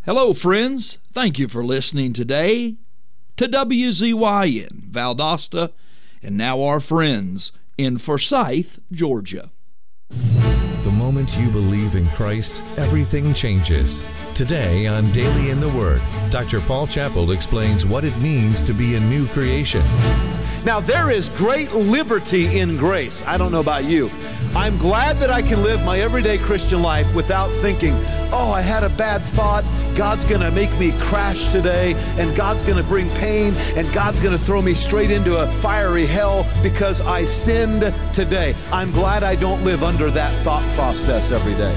Hello, friends. Thank you for listening today to WZYN, Valdosta, and now our friends in Forsyth, Georgia. The moment you believe in Christ, everything changes. Today on Daily in the Word, Dr. Paul Chappell explains what it means to be a new creation. Now, there is great liberty in grace. I don't know about you. I'm glad that I can live my everyday Christian life without thinking, oh, I had a bad thought, God's going to make me crash today, and God's going to bring pain, and God's going to throw me straight into a fiery hell because I sinned today. I'm glad I don't live under that thought process every day.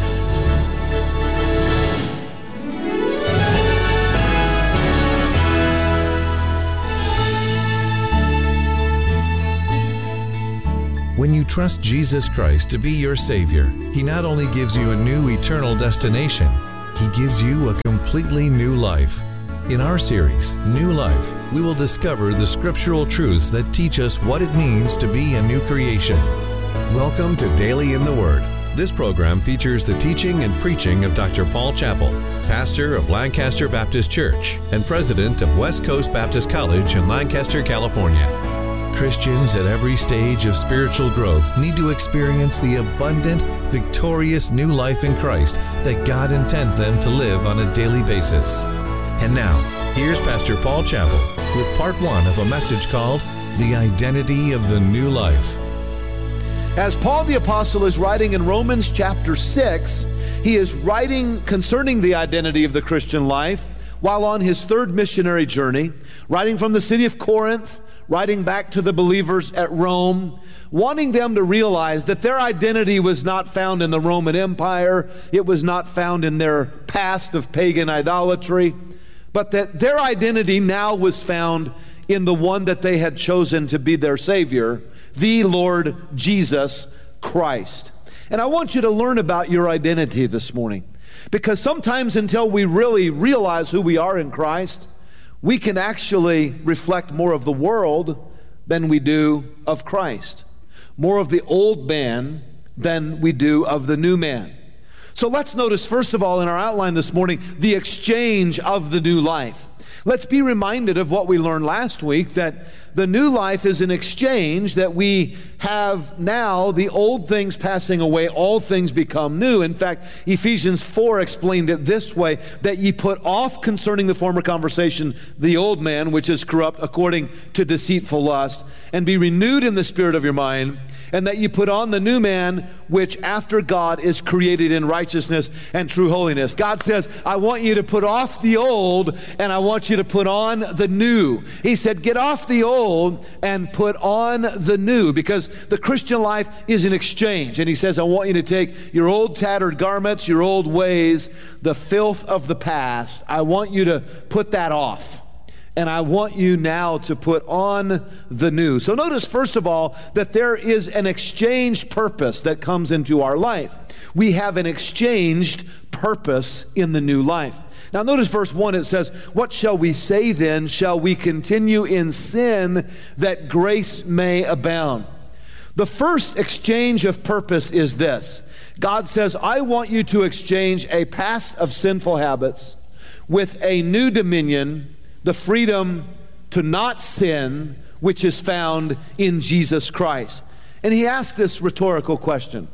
When you trust Jesus Christ to be your Savior, He not only gives you a new eternal destination, He gives you a completely new life. In our series, New Life, we will discover the scriptural truths that teach us what it means to be a new creation. Welcome to Daily in the Word. This program features the teaching and preaching of Dr. Paul Chappell, pastor of Lancaster Baptist Church and president of West Coast Baptist College in Lancaster, California. Christians at every stage of spiritual growth need to experience the abundant, victorious new life in Christ that God intends them to live on a daily basis. And now, here's Pastor Paul Chappell with part one of a message called The Identity of the New Life. As Paul the Apostle is writing in Romans chapter 6, he is writing concerning the identity of the Christian life while on his third missionary journey, writing from the city of Corinth, writing back to the believers at Rome, wanting them to realize that their identity was not found in the Roman Empire, it was not found in their past of pagan idolatry, but that their identity now was found in the one that they had chosen to be their Savior, the Lord Jesus Christ. And I want you to learn about your identity this morning, because sometimes until we really realize who we are in Christ, we can actually reflect more of the world than we do of Christ, more of the old man than we do of the new man. So let's notice, first of all, in our outline this morning, the exchange of the new life. Let's be reminded of what we learned last week, that the new life is an exchange, that we have now the old things passing away, all things become new. In fact, Ephesians 4 explained it this way, that ye put off concerning the former conversation the old man, which is corrupt according to deceitful lust, and be renewed in the spirit of your mind, and that you put on the new man, which after God is created in righteousness and true holiness. God says, I want you to put off the old, and I want you to put on the new. He said, get off the old and put on the new, because the Christian life is an exchange. And he says, I want you to take your old tattered garments, your old ways, the filth of the past. I want you to put that off. And I want you now to put on the new. So notice, first of all, that there is an exchanged purpose that comes into our life. We have an exchanged purpose in the new life. Now notice verse 1, it says, what shall we say then? Shall we continue in sin that grace may abound? The first exchange of purpose is this. God says, I want you to exchange a past of sinful habits with a new dominion, the freedom to not sin, which is found in Jesus Christ. And he asked this rhetorical question.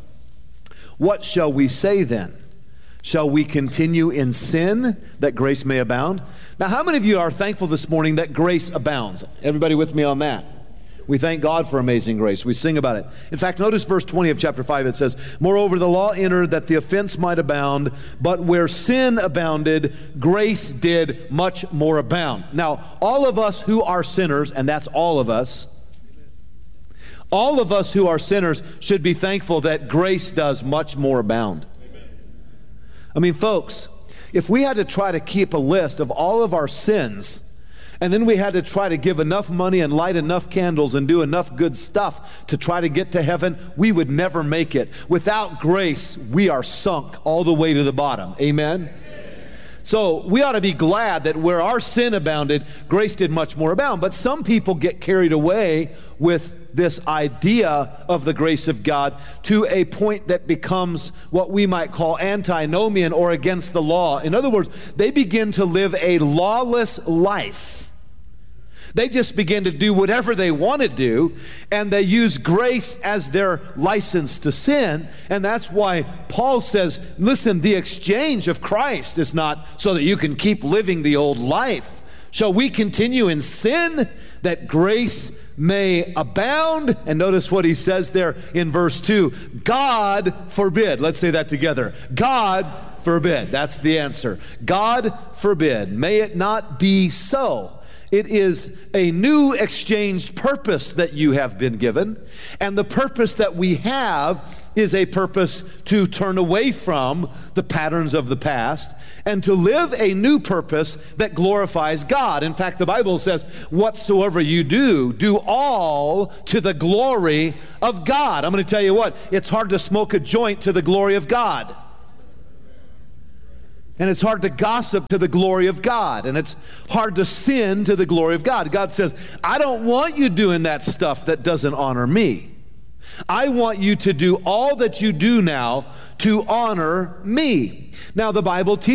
What shall we say then? Shall we continue in sin that grace may abound? Now, how many of you are thankful this morning that grace abounds? Everybody with me on that? We thank God for amazing grace. We sing about it. In fact, notice verse 20 of chapter 5. It says, moreover, the law entered that the offense might abound, but where sin abounded, grace did much more abound. Now, all of us who are sinners, and that's all of us who are sinners should be thankful that grace does much more abound. I mean, folks, if we had to try to keep a list of all of our sins, and then we had to try to give enough money and light enough candles and do enough good stuff to try to get to heaven, we would never make it. Without grace, we are sunk all the way to the bottom. Amen? So we ought to be glad that where our sin abounded, grace did much more abound. But some people get carried away with this idea of the grace of God to a point that becomes what we might call antinomian, or against the law. In other words, they begin to live a lawless life. They just begin to do whatever they want to do, and they use grace as their license to sin. And that's why Paul says, listen, the exchange of Christ is not so that you can keep living the old life. Shall we continue in sin that grace may abound? And notice what he says there in verse 2. God forbid. Let's say that together. God forbid. That's the answer. God forbid. May it not be so. It is a new exchanged purpose that you have been given, and the purpose that we have is a purpose to turn away from the patterns of the past and to live a new purpose that glorifies God. In fact, the Bible says, whatsoever you do, do all to the glory of God. I'm going to tell you what, it's hard to smoke a joint to the glory of God. And it's hard to gossip to the glory of God. And it's hard to sin to the glory of God. God says, I don't want you doing that stuff that doesn't honor me. I want you to do all that you do now to honor me. Now, the Bible teaches